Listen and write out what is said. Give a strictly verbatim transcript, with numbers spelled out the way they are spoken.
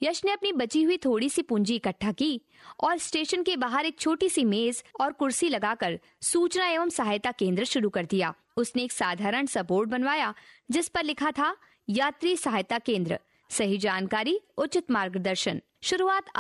यश ने अपनी बची हुई थोड़ी सी पूंजी इकट्ठा की और स्टेशन के बाहर एक छोटी सी मेज और कुर्सी लगाकर सूचना एवं सहायता केंद्र शुरू कर दिया। उसने एक साधारण सा बोर्ड बनवाया जिस पर लिखा था यात्री सहायता केंद्र, सही जानकारी, उचित मार्गदर्शन। शुरुआत